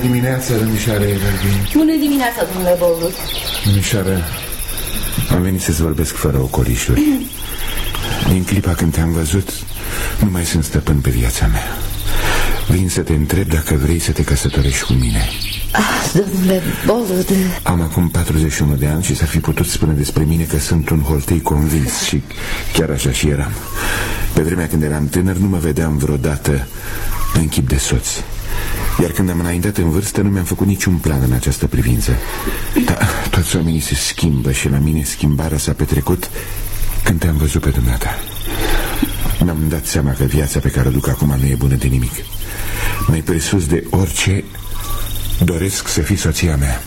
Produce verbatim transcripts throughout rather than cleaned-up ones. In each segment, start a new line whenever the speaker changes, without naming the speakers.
dimineața, domnișoară Evergreen.
Bună dimineața, domnule Boldwood.
Domnișoară, am venit să-ți vorbesc fără ocolișuri. Din clipa când te-am văzut, nu mai sunt stăpân pe viața mea. Vin să te întreb dacă vrei să te căsătorești cu mine.
Ah, domnule Boldwood.
Am acum patruzeci și unu de ani și s-ar fi putut spune despre mine că sunt un holtei convins. Și chiar așa și eram. Pe vremea când eram tânăr nu mă vedeam vreodată în chip de soț. Iar când am înaintat în vârstă nu mi-am făcut niciun plan în această privință. Dar toți oamenii se schimbă și la mine schimbarea s-a petrecut când te-am văzut pe dumneata. Mi-am dat seama că viața pe care o duc acum nu e bună de nimic. Mai presus de orice, doresc să fii soția mea.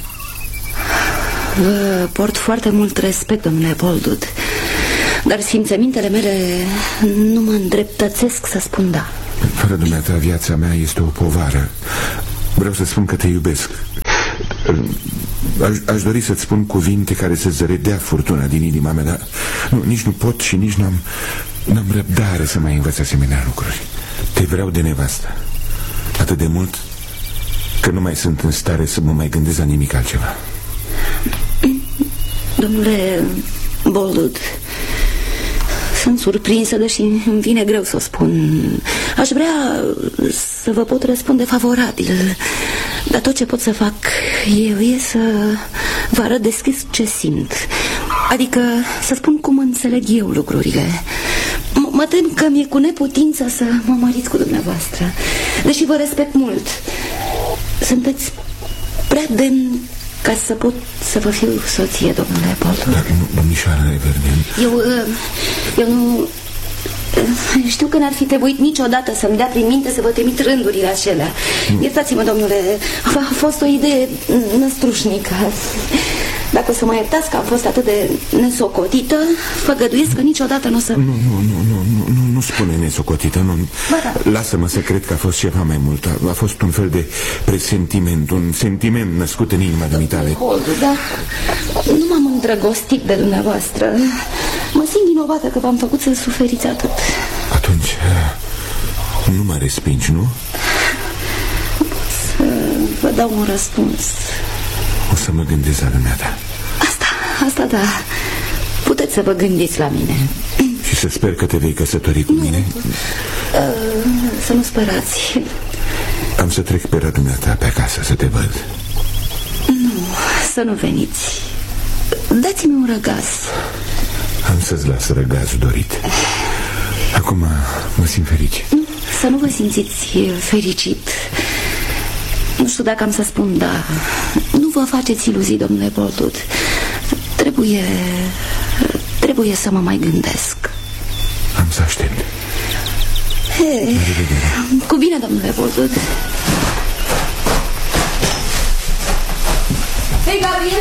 Vă port foarte mult respect, domnule Boldwood, dar simțămintele mele nu mă îndreptățesc să spun da.
Fără dumneata, viața mea este o povară. Vreau să spun că te iubesc. Aș, aș dori să-ți spun cuvinte care să-ți redea furtuna din inima mea, dar nu, nici nu pot și nici n-am N-am răbdare să mai învăț asemenea lucruri. Te vreau de nevastă atât de mult că nu mai sunt în stare să mă mai gândesc la nimic altceva.
Domnule Boldwood, sunt surprinsă, deși îmi vine greu să o spun. Aș vrea să vă pot răspunde favorabil, dar tot ce pot să fac eu e să vă arăt deschis ce simt. Adică să spun cum înțeleg eu lucrurile. M Mă tem că mi-e cu neputința să mă măriți cu dumneavoastră, deși vă respect mult. Sunteți prea demn ca să pot să vă fiu soție, domnule Boldwood.
Dar, domnișoară Evergreen,
Eu, eu nu... Știu că n-ar fi trebuit niciodată să-mi dea prin minte să vă trimit rândurile acelea. Iertați-mă, domnule, a fost o idee năstrușnică. Dacă o să mă iertați că am fost atât de nesocotită, făgăduiesc că niciodată nu o să...
Nu, nu, nu, nu, nu, nu, nu spune nesocotită, nu.
Da.
Lasă-mă să cred că a fost ceva mai mult. A, a fost un fel de presentiment, un sentiment născut în inima dumitale.
Holdu, da, nu m-am îndrăgostit de dumneavoastră. Mă simt vinovată că v-am făcut să suferiți atât.
Atunci, nu mă respingi, nu?
Să vă dau un răspuns.
O să mă gândesc la dumneata.
Asta, asta da. Puteți să vă gândiți la mine.
Și să sper că te vei căsători cu
nu,
mine?
uh, Să nu spărați.
Am să trec pe la dumneata pe acasă să te văd.
Nu, să nu veniți. Dați-mi un răgaz.
Am să-ți las răgazul dorit. Acum mă simt fericit.
Nu, să nu vă simțiți fericit. Nu știu dacă am să spun da. Nu vă faceți iluzii, domnule Boldwood. Trebuie... Trebuie să mă mai gândesc.
Am să aștept.
Hey, cu bine, domnule Boldwood. Hei, Gabriel!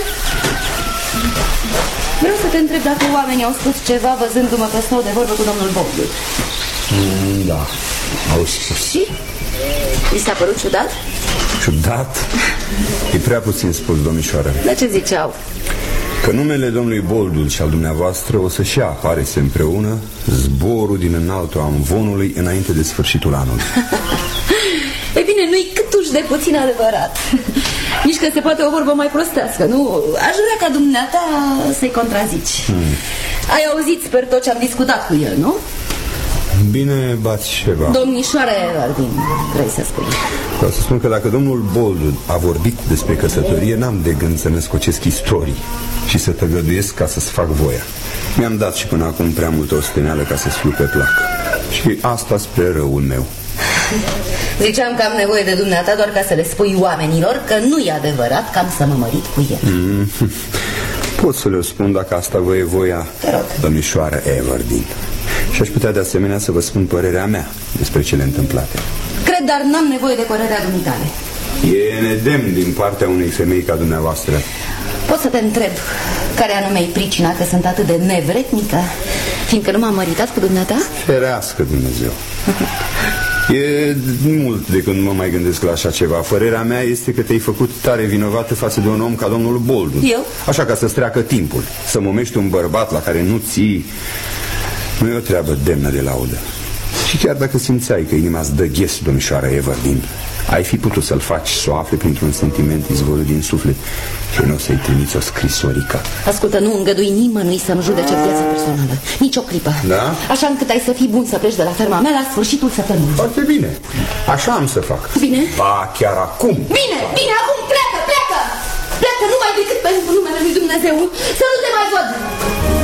Vreau să te întreb dacă oamenii au spus ceva văzându-mă că stau de vorbă cu domnul Boldwood.
mm, Da, au spus.
Și? Vi s-a părut ciudat?
Ciudat? E prea puțin spus, domnișoară.
Dar ce ziceau?
Că numele domnului Boldwood și al dumneavoastră o să-și ia aparese împreună zborul din înaltul amvonului înainte de sfârșitul anului.
E bine, nu-i câtuși de puțin adevărat. Nici că se poate o vorbă mai prostească, nu? Aș vrea ca dumneata să-i contrazici. hmm. Ai auzit, sper, tot ce am discutat cu el, nu?
Bine, bați ceva.
Domnișoara Evergreen, vrei să spui?
Vreau să spun că dacă domnul Boldwood a vorbit despre căsătorie, n-am de gând să ne scocesc istorii și să tăgăduiesc ca să-ți fac voia. Mi-am dat și până acum prea multă osteneală ca să-ți fiu pe plac. Și asta spre răul meu.
Ziceam că am nevoie de dumneata doar ca să le spui oamenilor că nu e adevărat că am să mă mărit cu el.
mm. Pot să le spun dacă asta vă e voia, domnișoară Evergreen. Și aș putea de asemenea să vă spun părerea mea despre cele întâmplate.
Cred, dar n-am nevoie de părerea dumitale.
E nedemn din partea unei femei ca dumneavoastră.
Pot să te întreb care anume-i pricina că sunt atât de nevretnică, fiindcă nu m-am măritat cu dumneata?
Ferească Dumnezeu. E mult de când mă mai gândesc la așa ceva. Părerea mea este că te-ai făcut tare vinovată față de un om ca domnul Boldwood.
Eu?
Așa, ca să-ți treacă timpul. Să momești un bărbat la care nu ții, nu e o treabă demnă de laudă. Și chiar dacă simțeai că inima îți dă ghes, domnișoara Evergreen, Ai fi putut să-l faci să o afle printr-un sentiment izvorât din suflet și nu să-i trimiți o scrisorică.
Ascultă, nu îngădui nimănui să-mi judece viața personală. Nici o clipă.
Da?
Așa încât ai să fii bun să pleci de la ferma mea la sfârșitul săptămânii.
Foarte bine. Așa am să fac.
Bine?
Ba, chiar acum.
Bine, bine, acum pleacă, pleacă! Pleacă numai decât pentru numele lui Dumnezeu. Să nu te mai văd!